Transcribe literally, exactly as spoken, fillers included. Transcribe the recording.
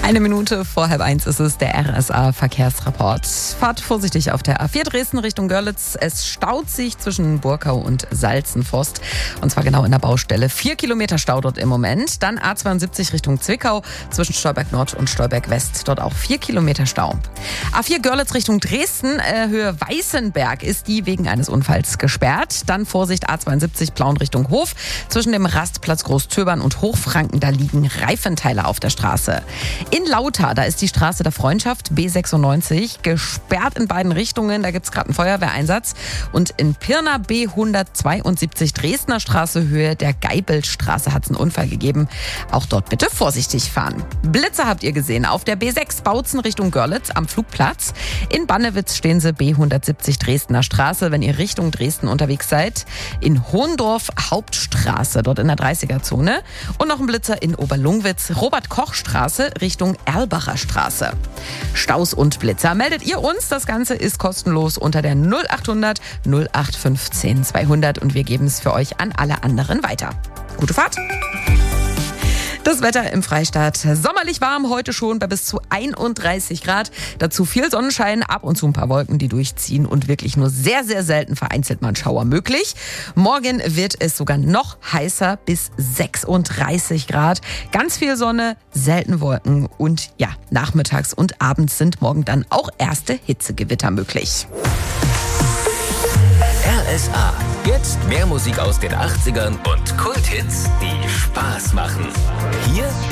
Eine Minute vor halb eins ist es, der R S A-Verkehrsrapport. Fahrt vorsichtig auf der A vier Dresden Richtung Görlitz. Es staut sich zwischen Burkau und Salzenforst. Und zwar genau in der Baustelle. Vier Kilometer Stau dort im Moment. Dann A zweiundsiebzig Richtung Zwickau zwischen Stolberg Nord und Stolberg West. Dort auch vier Kilometer Stau. A vier Görlitz Richtung Dresden, äh, Höhe Weißenberg, ist die wegen eines Unfalls gesperrt. Dann Vorsicht A zweiundsiebzig Plauen Richtung Hof. Zwischen dem Rastplatz Großtöbern und Hochfranken, da liegen Reifenteile auf der Straße. In Lauter, da ist die Straße der Freundschaft B sechsundneunzig gesperrt in beiden Richtungen. Da gibt es gerade einen Feuerwehreinsatz. Und in Pirna B hundertzweiundsiebzig Dresdner Straße, Höhe der Geibelstraße, hat es einen Unfall gegeben. Auch dort bitte vorsichtig fahren. Blitzer habt ihr gesehen auf der B sechs Bautzen Richtung Görlitz am Flugplatz. In Bannewitz stehen sie B hundertsiebzig Dresdner Straße, wenn ihr Richtung Dresden unterwegs seid. In Hohendorf Hauptstraße, dort in der dreißiger-Zone. Und noch ein Blitzer in Oberlungwitz, Robert-Koch-Straße Richtung Erlbacher Straße. Staus und Blitzer meldet ihr uns. Das Ganze ist kostenlos unter der null achthundert null acht fünfzehn zweihundert und wir geben es für euch an alle anderen weiter. Gute Fahrt! Das Wetter im Freistaat sommerlich warm, heute schon bei bis zu einunddreißig Grad. Dazu viel Sonnenschein, ab und zu ein paar Wolken, die durchziehen und wirklich nur sehr, sehr selten vereinzelt mal ein Schauer möglich. Morgen wird es sogar noch heißer, bis sechsunddreißig Grad. Ganz viel Sonne, selten Wolken und ja, nachmittags und abends sind morgen dann auch erste Hitzegewitter möglich. R S A. Jetzt mehr Musik aus den achtzigern und Kulthits, die Spaß machen. Hier